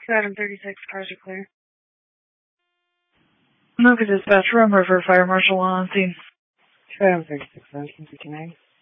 Item 36, cars are clear. Look at dispatch, Rum River Fire Marshal on scene. Item 36, 1959.